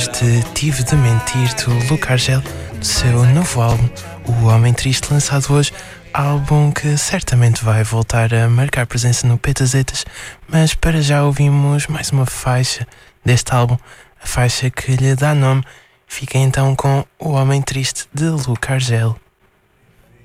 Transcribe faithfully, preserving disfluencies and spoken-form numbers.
Este Tive de Mentir do Luca Argel, do seu novo álbum, O Homem Triste, lançado hoje, álbum que certamente vai voltar a marcar presença no Petazetas, mas para já ouvimos mais uma faixa deste álbum, a faixa que lhe dá nome. Fica então com O Homem Triste de Luca Argel.